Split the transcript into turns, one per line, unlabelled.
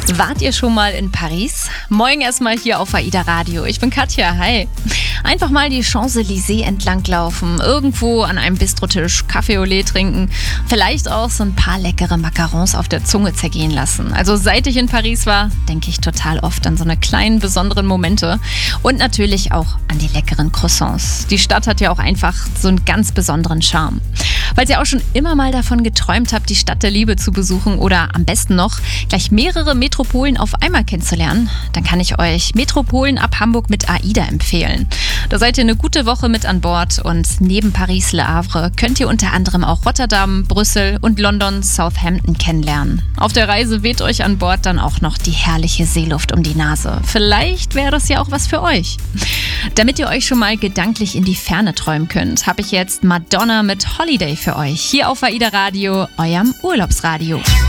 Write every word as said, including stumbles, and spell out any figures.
Wart ihr schon mal in Paris? Moin erstmal hier auf AIDA Radio. Ich bin Katja, hi. Einfach mal die Champs-Élysées entlanglaufen, irgendwo an einem Bistrotisch Kaffee au lait trinken, vielleicht auch so ein paar leckere Macarons auf der Zunge zergehen lassen. Also seit ich in Paris war, denke ich total oft an so eine kleinen besonderen Momente und natürlich auch an die leckeren Croissants. Die Stadt hat ja auch einfach so einen ganz besonderen Charme. Falls ihr auch schon immer mal davon geträumt habt, die Stadt der Liebe zu besuchen oder am besten noch gleich mehrere Metropolen auf einmal kennenzulernen, dann kann ich euch Metropolen ab Hamburg mit AIDA empfehlen. Da seid ihr eine gute Woche mit an Bord und neben Paris Le Havre könnt ihr unter anderem auch Rotterdam, Brüssel und London Southampton kennenlernen. Auf der Reise weht euch an Bord dann auch noch die herrliche Seeluft um die Nase. Vielleicht wäre das ja auch was für euch. Damit ihr euch schon mal gedanklich in die Ferne träumen könnt, habe ich jetzt Madonna mit Holiday für euch. Hier auf AIDA Radio, eurem Urlaubsradio.